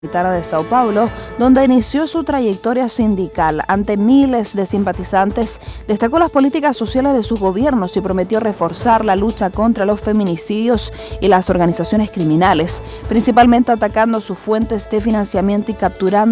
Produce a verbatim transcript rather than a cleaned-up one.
de Sao Paulo, donde inició su trayectoria sindical. Ante miles de simpatizantes, destacó las políticas sociales de sus gobiernos y prometió reforzar la lucha contra los feminicidios y las organizaciones criminales, principalmente atacando sus fuentes de financiamiento y capturando